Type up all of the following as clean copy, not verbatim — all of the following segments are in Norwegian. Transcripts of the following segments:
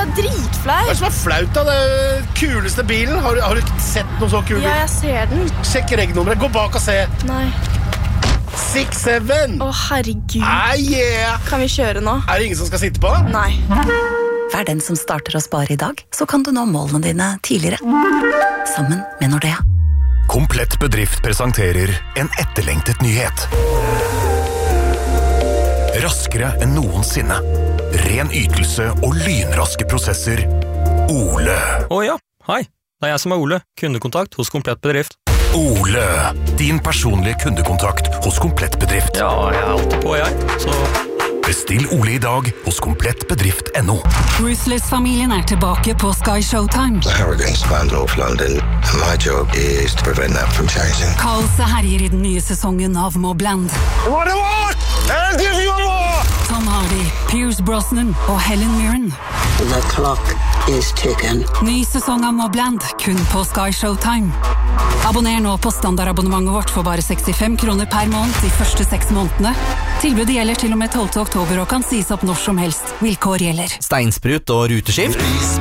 det dritflaut. Hva er det som flaut da? Det kuleste bilen. Har du ikke sett noe så kul bil? Ja, jeg ser den. Sjekk regnummeret. Gå bak og se. Nei. 6-7. Herregud. Yeah. Kan vi kjøre nå? Er det ingen som skal sitte på? Nei. Vær den som starter å spare i dag, så kan du nå målene dine tidligere. Sammen med Nordea. Komplett bedrift presenterer en etterlengtet nyhet. Raskere enn noensinne. Ren ytelse og lynraske prosesser. Ole. Ja, hei. Det er jeg som er Ole. Kundekontakt hos Komplett bedrift. Ole. Din personlige kundekontakt hos Komplett bedrift. Ja, jeg er alltid på, jeg. Så... Bestill Ole i dag hos komplettbedrift.no. Ruthless-familien tilbake på Sky Showtime. The hurricane spanned North London, and my job is to prevent that from changing. Kaoset herjer i den nye sesongen av Mobland. Tom Hardy, Pierce Brosnan og Helen Mirren. The clock is ticking. Ny sesong av Mobland, kun på Sky Showtime. Abonner nå på standardabonnementet vårt for bare 65 kroner per måned de første 6 månedene. Tilbudet gjelder til og med 12. oktober og kan sies opp når som helst. Vilkår gjelder. Steinsprut og ruteskift.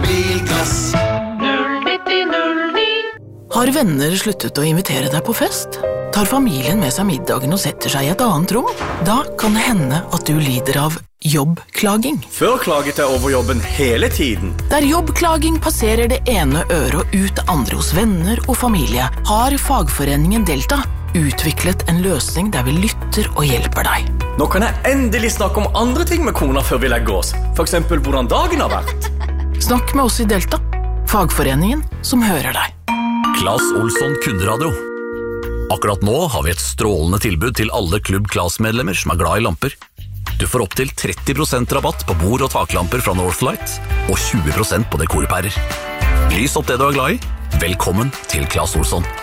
Har venner sluttet å invitere deg på fest? Tar familien med seg middagen og setter seg i et annet rom? Da kan det hende at du lider av jobbklaging. Før klaget jeg over jobben hele tiden. Der jobbklaging passerer det ene øret og ut andre hos venner og familie, har fagforeningen Delta utviklet en løsning der vi lytter og hjelper deg. Nå kan jeg endelig snakke om andre ting med kona før vi legger oss. For eksempel hvordan dagen har vært. Snakk med oss i Delta, fagforeningen som hører deg. Claes Olsson Kunderadio. Akkurat nå har vi et strålende tilbud til alle Klubb Claes-medlemmer som er glad i lamper. Du får opp til 30% rabatt på bord- og taklamper fra Northlight, og 20% på dekorpærer. Lys opp det du er glad i. Velkommen til Claes Olsson.